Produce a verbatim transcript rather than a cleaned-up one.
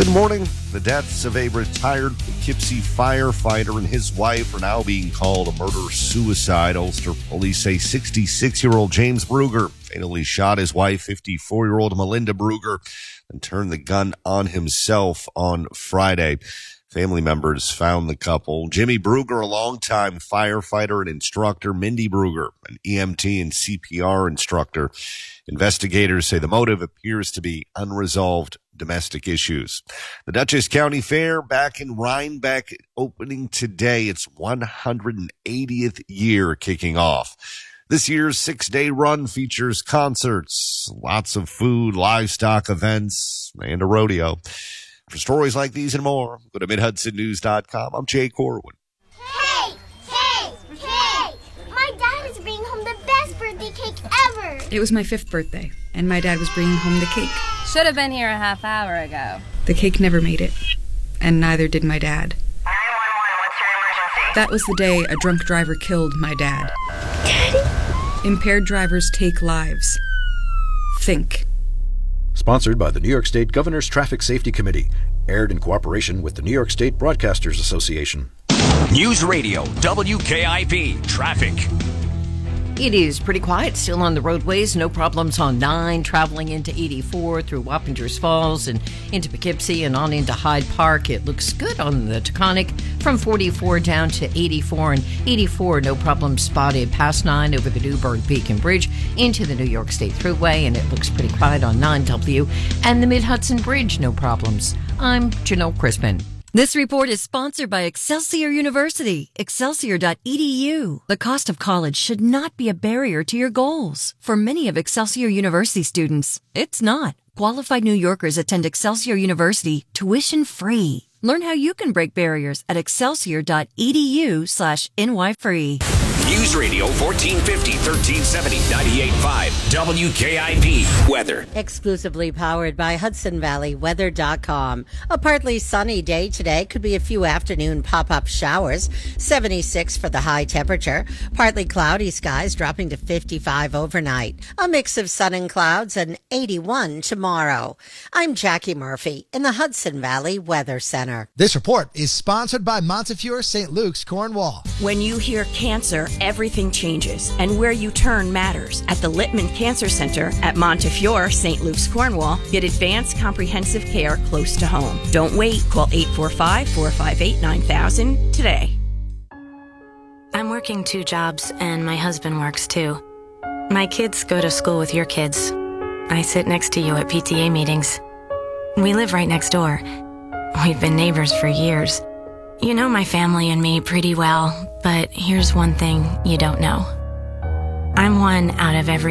morning. The deaths of a retired Poughkeepsie firefighter and his wife are now being called a murder-suicide. Ulster police say sixty-six-year-old James Bruger fatally shot his wife, fifty-four-year-old Melinda Bruger, and turned the gun on himself on Friday. Family members found the couple. Jimmy Bruger, a longtime firefighter and instructor. Mindy Bruger, an E M T and C P R instructor. Investigators say the motive appears to be unresolved domestic issues. The Dutchess County Fair back in Rhinebeck opening today. Its one hundred eightieth year kicking off. This year's six-day run features concerts, lots of food, livestock events, and a rodeo. For stories like these and more, go to mid hudson news dot com. I'm Jay Corwin. Hey, hey, hey! My dad is bringing home the best birthday cake ever! It was my fifth birthday, and my dad was bringing home the cake. Should have been here a half hour ago. The cake never made it, and neither did my dad. nine one one, what's your emergency? That was the day a drunk driver killed my dad. Daddy? Impaired drivers take lives. Think. Sponsored by the New York State Governor's Traffic Safety Committee. Aired in cooperation with the New York State Broadcasters Association. News Radio, W K I P, traffic. It is pretty quiet still on the roadways. No problems on nine, traveling into eighty-four through Wappingers Falls and into Poughkeepsie and on into Hyde Park. It looks good on the Taconic from forty-four down to eighty-four, and eighty-four, no problem spotted past nine over the Newburgh Beacon Bridge into the New York State Thruway, and it looks pretty quiet on nine W and the Mid-Hudson Bridge, no problems. I'm Janelle Crispin. This report is sponsored by Excelsior University, excelsior dot e d u. The cost of college should not be a barrier to your goals. For many of Excelsior University students, it's not. Qualified New Yorkers attend Excelsior University tuition free. Learn how you can break barriers at excelsior dot e d u slash n y free. News Radio fourteen fifty, thirteen seventy, ninety-eight point five, W K I P weather. Exclusively powered by Hudson Valley Weather dot com. A partly sunny day today. Could be a few afternoon pop-up showers. seventy-six for the high temperature. Partly cloudy skies dropping to fifty-five overnight. A mix of sun and clouds and eighty-one tomorrow. I'm Jackie Murphy in the Hudson Valley Weather Center. This report is sponsored by Montefiore Saint Luke's, Cornwall. When you hear cancer, everything changes, and where you turn matters. At the Littman Cancer Center at Montefiore, Saint Luke's, Cornwall, get advanced comprehensive care close to home. Don't wait. Call eight four five, four five eight, nine thousand today. I'm working two jobs, and my husband works too. My kids go to school with your kids. I sit next to you at P T A meetings. We live right next door. We've been neighbors for years. You know my family and me pretty well, but here's one thing you don't know. I'm one out of every